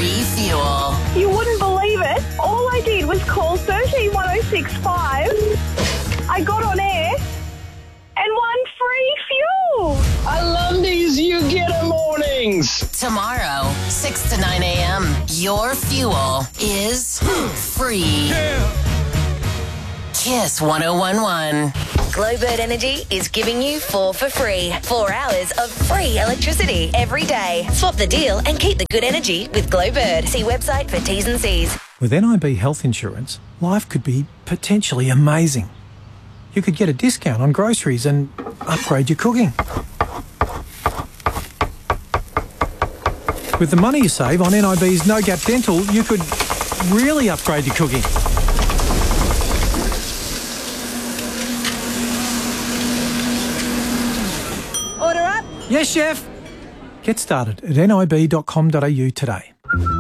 free fuel. You wouldn't believe it. All I did was call 131065. I got on air and won free fuel. I love these You Get 'em mornings. Tomorrow, 6 to 9 a.m., your fuel is free. Yeah. Kiss 1011. Glowbird Energy is giving you 4 for free. 4 hours of free electricity every day. Swap the deal and keep the good energy with Glowbird. See website for T's and C's. With NIB Health Insurance, life could be potentially amazing. You could get a discount on groceries and upgrade your cooking. With the money you save on NIB's No Gap Dental, you could really upgrade your cooking. Order up. Yes, chef. Get started at nib.com.au today.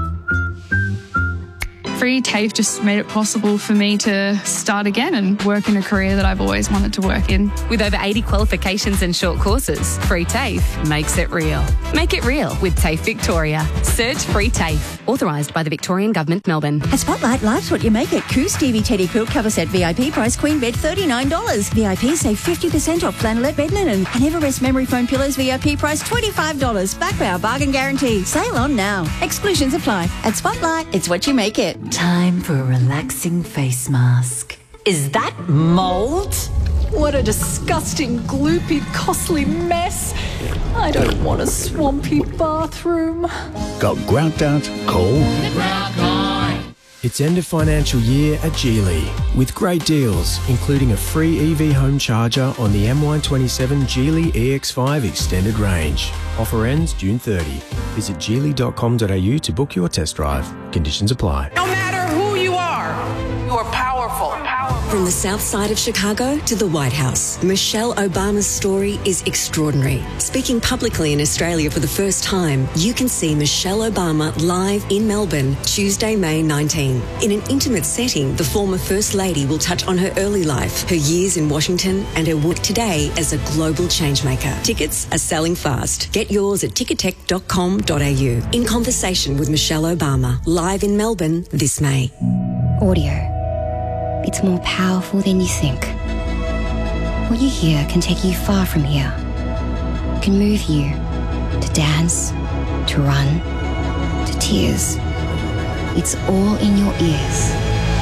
Free TAFE just made it possible for me to start again and work in a career that I've always wanted to work in. With over 80 qualifications and short courses, Free TAFE makes it real. Make it real with TAFE Victoria. Search Free TAFE. Authorised by the Victorian Government, Melbourne. At Spotlight, life's what you make it. Coo Stevie Teddy Quilt Cover Set VIP price Queen Bed $39. VIP save 50% off flannelette bed linen. And Everest Memory Foam Pillows VIP price $25. Back by our bargain guarantee. Sale on now. Exclusions apply. At Spotlight, it's what you make it. Time for a relaxing face mask. Is that mould? What a disgusting, gloopy, costly mess. I don't want a swampy bathroom. Got grout out? Call the Grout Guy. It's end of financial year at Geely with great deals, including a free EV home charger on the MY27 Geely EX5 extended range. Offer ends June 30. Visit geely.com.au to book your test drive. Conditions apply. No matter who you are, you're powerful. From the south side of Chicago to the White House, Michelle Obama's story is extraordinary. Speaking publicly in Australia for the first time, you can see Michelle Obama live in Melbourne, Tuesday, May 19. In an intimate setting, the former First Lady will touch on her early life, her years in Washington, and her work today as a global changemaker. Tickets are selling fast. Get yours at ticketek.com.au. In conversation with Michelle Obama, live in Melbourne this May. Audio. It's more powerful than you think. What you hear can take you far from here. It can move you to dance, to run, to tears. It's all in your ears.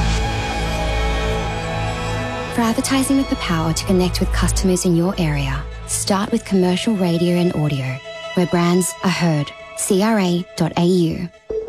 For advertising with the power to connect with customers in your area, start with commercial radio and audio, where brands are heard. CRA.au.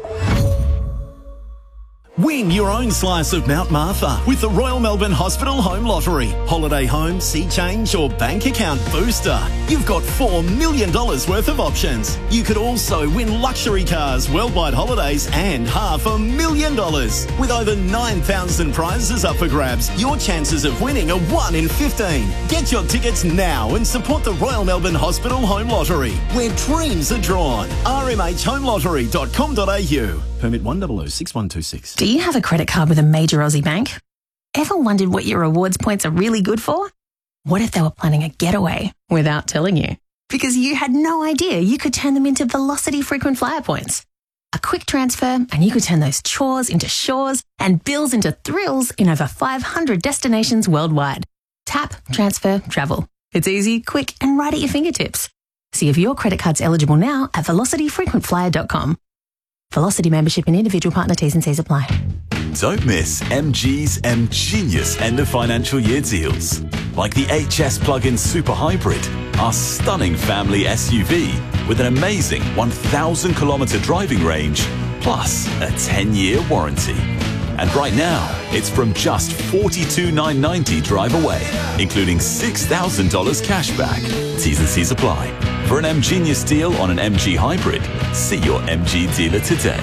Win your own slice of Mount Martha with the Royal Melbourne Hospital Home Lottery. Holiday home, sea change or bank account booster. You've got $4 million worth of options. You could also win luxury cars, worldwide holidays and $500,000. With over 9,000 prizes up for grabs, your chances of winning are 1 in 15. Get your tickets now and support the Royal Melbourne Hospital Home Lottery, where dreams are drawn. rmhhomelottery.com.au. Permit 1006126. Do you have a credit card with a major Aussie bank? Ever wondered what your rewards points are really good for? What if they were planning a getaway without telling you? Because you had no idea you could turn them into Velocity frequent flyer points. A quick transfer and you could turn those chores into shores and bills into thrills in over 500 destinations worldwide. Tap, transfer, travel. It's easy, quick and right at your fingertips. See if your credit card's eligible now at velocityfrequentflyer.com. Velocity membership and individual partner T's and C's apply. Don't miss MG's M-Genius end of financial year deals. Like the HS plug-in Super Hybrid, our stunning family SUV with an amazing 1,000-kilometre driving range, plus a 10-year warranty. And right now, it's from just $42,990 drive away, including $6,000 cash back. T's and C's apply. For an M-Genius deal on an MG Hybrid, see your MG dealer today.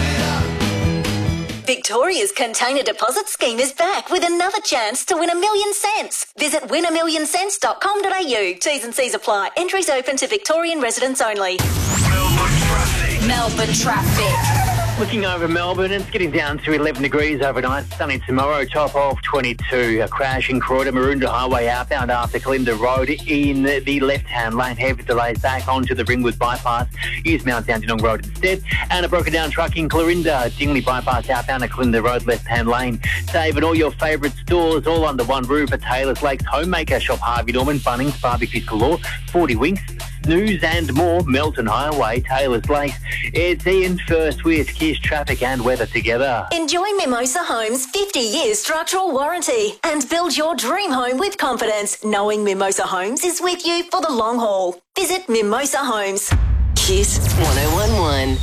Victoria's Container Deposit Scheme is back with another chance to win $1 million cents. Visit winamillion.com.au. T's and C's apply. Entries open to Victorian residents only. Melbourne traffic. Looking over Melbourne, it's getting down to 11 degrees overnight. Sunny tomorrow, top of 22. A crash in Croydon, Maroondah Highway outbound after Kalinda Road in the left-hand lane. Heavy delays back onto the Ringwood bypass. Use Mount Dandenong Road instead. And a broken down truck in Clarinda, Dingley bypass outbound at Kalinda Road left-hand lane. Saving all your favourite stores all under one roof at Taylor's Lakes Homemaker. Shop Harvey Norman, Bunnings, Barbecues Galore, 40 Winks, Snooze and more. Melton Highway, Taylor's Lakes. It's Ian first with Kiss Traffic and weather together. Enjoy Mimosa Homes' 50 years structural warranty and build your dream home with confidence, knowing Mimosa Homes is with you for the long haul. Visit Mimosa Homes. Kiss 1011.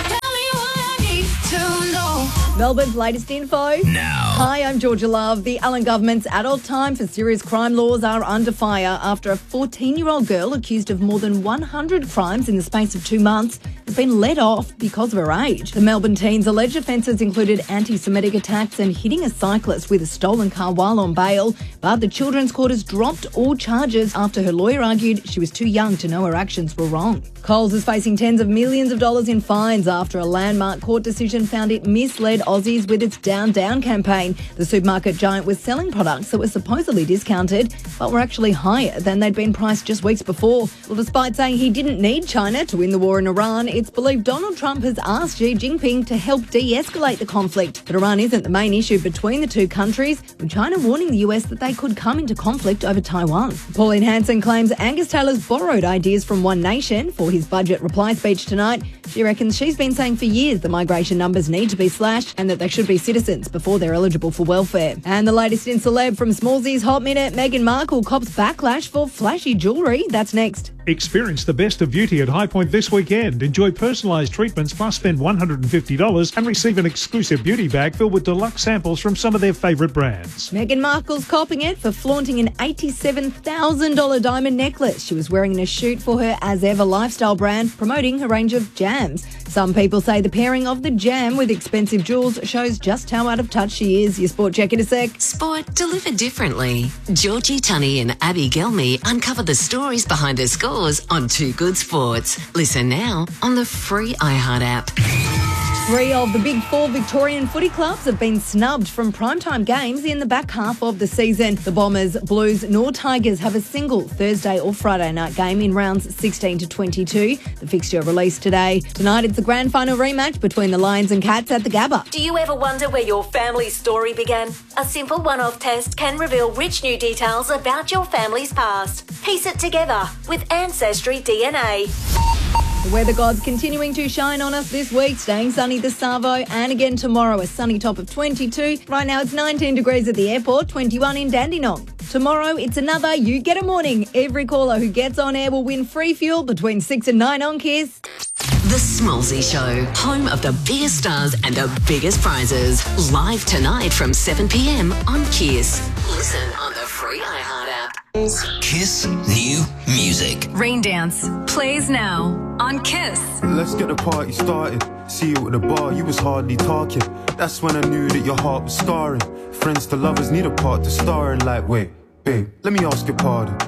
Melbourne's latest info. Now. Hi, I'm Georgia Love. The Allen government's adult time for serious crime laws are under fire after a 14-year-old girl accused of more than 100 crimes in the space of 2 months has been let off because of her age. The Melbourne teen's alleged offences included anti-Semitic attacks and hitting a cyclist with a stolen car while on bail, but the Children's Court has dropped all charges after her lawyer argued she was too young to know her actions were wrong. Coles is facing tens of millions of dollars in fines after a landmark court decision found it misled Aussies with its Down Down campaign. The supermarket giant was selling products that were supposedly discounted but were actually higher than they'd been priced just weeks before. Well, despite saying he didn't need China to win the war in Iran, it's believed Donald Trump has asked Xi Jinping to help de-escalate the conflict. But Iran isn't the main issue between the two countries, with China warning the US that they could come into conflict over Taiwan. Pauline Hanson claims Angus Taylor's borrowed ideas from One Nation for his budget reply speech tonight. She reckons she's been saying for years the migration numbers need to be slashed and that they should be citizens before they're eligible for welfare. And the latest in celeb from Smallsy's Hot Minute, Meghan Markle cops backlash for flashy jewellery. That's next. Experience the best of beauty at High Point this weekend. Enjoy personalised treatments plus spend $150 and receive an exclusive beauty bag filled with deluxe samples from some of their favourite brands. Meghan Markle's copping it for flaunting an $87,000 diamond necklace she was wearing in a shoot for her As Ever lifestyle brand, promoting a range of jams. Some people say the pairing of the jam with expensive jewels shows just how out of touch she is. Your sport check in a sec. Sport delivered differently. Georgie Tunney and Abby Gelmy uncover the stories behind the scores on Too Good Sports. Listen now on the free iHeart app. 3 of the big 4 Victorian footy clubs have been snubbed from primetime games in the back half of the season. The Bombers, Blues nor Tigers have a single Thursday or Friday night game in rounds 16 to 22. The fixture released today. Tonight it's the grand final rematch between the Lions and Cats at the Gabba. Do you ever wonder where your family's story began? A simple one-off test can reveal rich new details about your family's past. Piece it together with Ancestry DNA. The weather gods continuing to shine on us this week, staying sunny this Savo and again tomorrow a sunny top of 22. Right now it's 19 degrees at the airport, 21 in Dandenong. Tomorrow it's another You Get a Morning. Every caller who gets on air will win free fuel between 6 and 9 on Kiss. The Smallsy Show, home of the biggest stars and the biggest prizes. Live tonight from 7 p.m. on Kiss. Listen on the free iHeart app. Kiss New Music. Rain Dance plays now on Kiss. Let's get the party started. See you at the bar, you was hardly talking. That's when I knew that your heart was scarring. Friends to lovers need a part to star in. Like, wait, babe, let me ask your pardon.